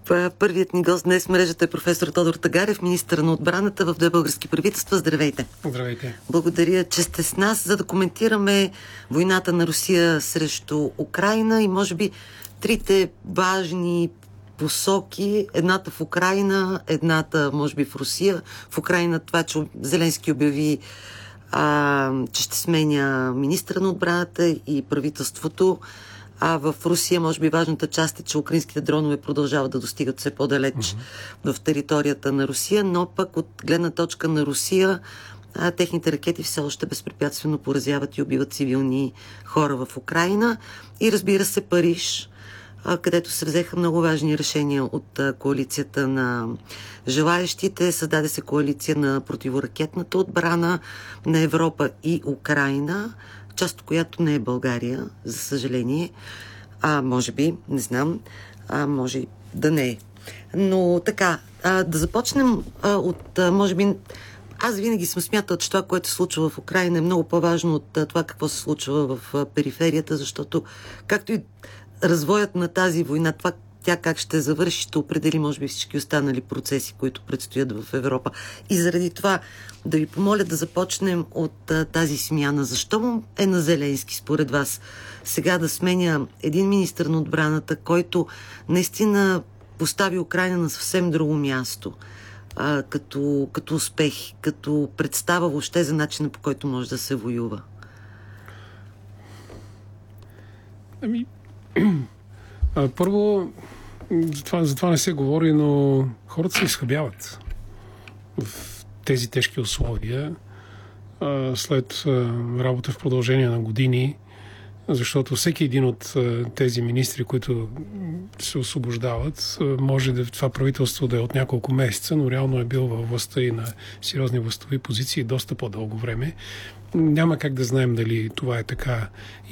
Първият ни гост днес в мрежата е професор Тодор Тагарев, министър на отбраната в две български правителства. Здравейте! Здравейте! Благодаря, че сте с нас, за да коментираме войната на Русия срещу Украйна и може би трите важни посоки. Едната в Украйна, едната може би в Русия. В Украйна това, че Зеленски обяви, че ще сменя министъра на отбраната и правителството. А в Русия, може би, важната част е, че украинските дронове продължават да достигат все по-далеч в територията на Русия, но пък от гледна точка на Русия техните ракети все още безпрепятствено поразяват и убиват цивилни хора в Украйна. И разбира се, Париж, където се взеха много важни решения от коалицията на желаещите. Създаде се коалиция на противоракетната отбрана на Европа и Украйна, част от която не е България, за съжаление. Може би, не знам, може да не е. Но така, да започнем от, може би, аз винаги съм смятала, че това, което се случва в Украйна, е много по-важно от това какво се случва в периферията, защото както и развоят на тази война, тя как ще завърши, ще определи, може би, всички останали процеси, които предстоят в Европа. И заради това да ви помоля да започнем от тази смяна. Защо е на Зеленски, според вас, сега да сменя един министър на отбраната, който наистина постави Украйна на съвсем друго място, като успех, като представа въобще за начина, по който може да се воюва? Първо, за това не се говори, но хората се изхабяват в тези тежки условия след работа в продължение на години, защото всеки един от тези министри, които се освобождават, може това правителство да е от няколко месеца, но реално е бил във властта и на сериозни властови позиции доста по-дълго време. Няма как да знаем дали това е така